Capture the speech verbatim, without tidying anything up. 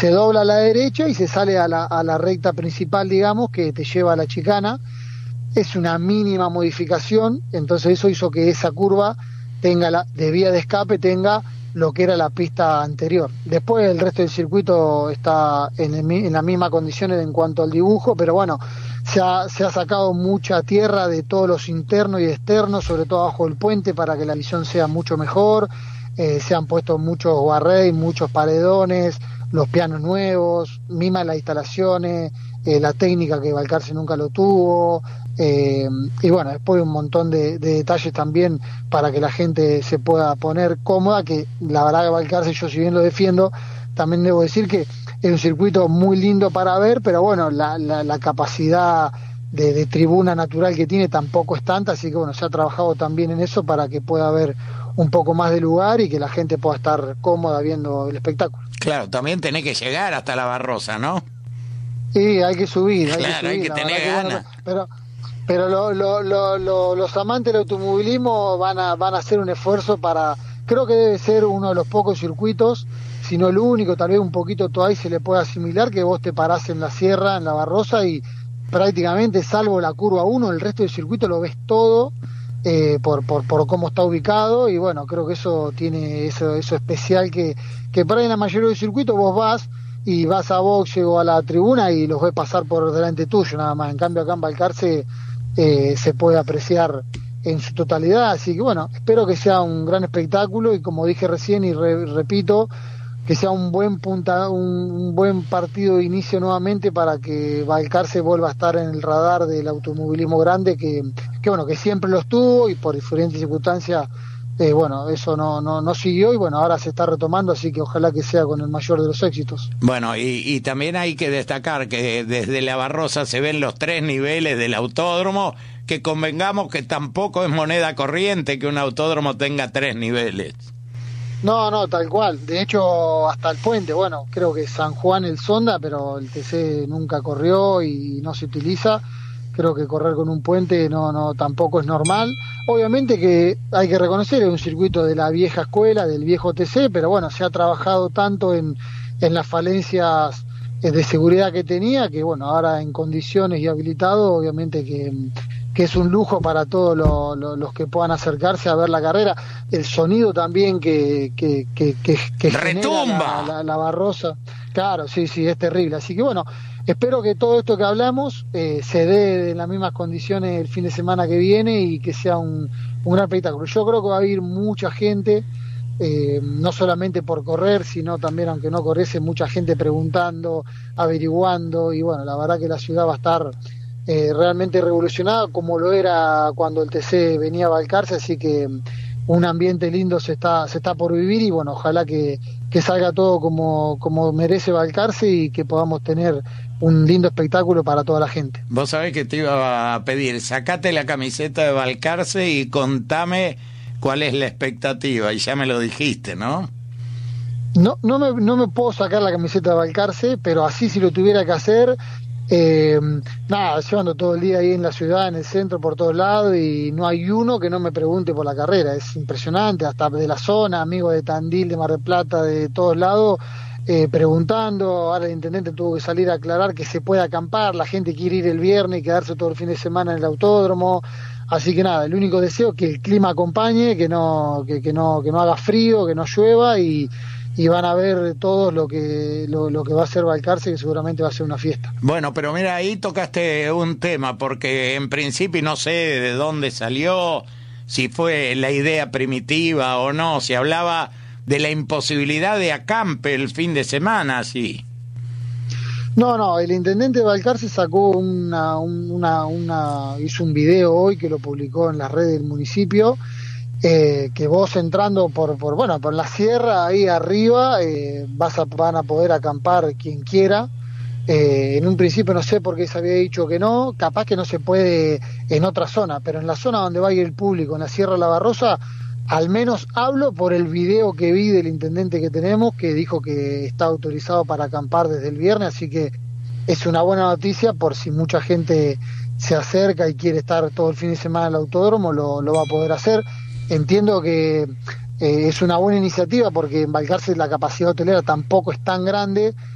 se dobla a la derecha y se sale a la, a la recta principal, digamos, que te lleva a la Chicana. Es una mínima modificación, entonces eso hizo que esa curva tenga la, de vía de escape tenga lo que era la pista anterior. Después el resto del circuito está en, el, en las mismas condiciones en cuanto al dibujo, pero bueno, se ha, se ha sacado mucha tierra de todos los internos y externos, sobre todo abajo del puente, para que la visión sea mucho mejor. Eh, se han puesto muchos guarrays, muchos paredones, los pianos nuevos, mismas las instalaciones, eh, la técnica que Balcarce nunca lo tuvo, eh, y bueno, después un montón de, de detalles también para que la gente se pueda poner cómoda, que la verdad que Balcarce, yo si bien lo defiendo, también debo decir que es un circuito muy lindo para ver, pero bueno, la, la, la capacidad de, de tribuna natural que tiene tampoco es tanta, así que bueno, se ha trabajado también en eso para que pueda haber un poco más de lugar y que la gente pueda estar cómoda viendo el espectáculo. Claro, también tenés que llegar hasta la Barrosa, ¿no? Sí, hay que subir, hay claro, que subir. hay que tener que, ganas. bueno, pero pero lo, lo, lo, lo, los amantes del automovilismo van a van a hacer un esfuerzo para, creo que debe ser uno de los pocos circuitos, si no el único, tal vez un poquito todavía se le puede asimilar, que vos te parás en la sierra, en la Barrosa, y prácticamente, salvo la curva uno, el resto del circuito lo ves todo, eh, por, por, por cómo está ubicado, y bueno, creo que eso tiene eso, eso especial que, que por ahí en la mayoría del circuito vos vas y vas a boxe o a la tribuna y los ves pasar por delante tuyo nada más. En cambio acá en Balcarce eh, se puede apreciar en su totalidad, así que bueno, espero que sea un gran espectáculo y como dije recién y re, repito, que sea un buen punta, un, un buen partido de inicio nuevamente para que Balcarce vuelva a estar en el radar del automovilismo grande, que, que bueno, que siempre lo estuvo y por diferentes circunstancias Eh, bueno, eso no, no, no siguió y bueno, ahora se está retomando, así que ojalá que sea con el mayor de los éxitos. Bueno, y, y también hay que destacar que desde la Barrosa se ven los tres niveles del autódromo, que convengamos que tampoco es moneda corriente que un autódromo tenga tres niveles. No, no, tal cual. De hecho, hasta el puente, bueno, creo que San Juan el Sonda, pero el T C nunca corrió y no se utiliza. Creo que correr con un puente no, no, tampoco es normal. Obviamente que hay que reconocer, es un circuito de la vieja escuela, del viejo T C, pero bueno, se ha trabajado tanto en, en las falencias de seguridad que tenía, que bueno, ahora en condiciones y habilitado, obviamente que, que es un lujo para todos lo, lo, los que puedan acercarse a ver la carrera. El sonido también que, que, que, que, que retumba la, la, la Barrosa, claro, sí, sí, es terrible. Así que bueno, espero que todo esto que hablamos eh, se dé en las mismas condiciones el fin de semana que viene y que sea un, un gran espectáculo. Yo creo que va a ir mucha gente, eh, no solamente por correr, sino también, aunque no corriese, mucha gente preguntando, averiguando, y bueno, la verdad que la ciudad va a estar eh, realmente revolucionada, como lo era cuando el T C venía a Balcarce, así que un ambiente lindo se está se está por vivir y bueno, ojalá que, que salga todo como, como merece Balcarce y que podamos tener un lindo espectáculo para toda la gente. Vos sabés que te iba a pedir, sacate la camiseta de Balcarce y contame cuál es la expectativa, y ya me lo dijiste, ¿no? No, no me, no me puedo sacar la camiseta de Balcarce, pero así si lo tuviera que hacer, eh, nada, yo ando todo el día ahí en la ciudad, en el centro, por todos lados, y no hay uno que no me pregunte por la carrera. Es impresionante, hasta de la zona, amigos de Tandil, de Mar del Plata, de todos lados, eh, preguntando. Ahora el intendente tuvo que salir a aclarar que se puede acampar, la gente quiere ir el viernes y quedarse todo el fin de semana en el autódromo. Así que nada, el único deseo es que el clima acompañe, que no, que, que no, que no haga frío, que no llueva, y y van a ver todos lo que lo, lo que va a ser Balcarce, que seguramente va a ser una fiesta. Bueno, pero mira, ahí tocaste un tema, porque en principio no sé de dónde salió, si fue la idea primitiva o no, se hablaba de la imposibilidad de acampe el fin de semana, así. No, no, el intendente de Balcarce sacó una, una, una, hizo un video hoy que lo publicó en las redes del municipio, Eh, que vos entrando por, por bueno por la sierra ahí arriba eh, vas a, van a poder acampar quien quiera. Eh, en un principio no sé por qué se había dicho que no, capaz que no se puede en otra zona, pero en la zona donde va a ir el público, en la Sierra de la Barrosa, al menos hablo por el video que vi del intendente que tenemos, que dijo que está autorizado para acampar desde el viernes, así que es una buena noticia por si mucha gente se acerca y quiere estar todo el fin de semana en el autódromo, lo, lo va a poder hacer. Entiendo que eh, es una buena iniciativa porque en Balcarce la capacidad hotelera tampoco es tan grande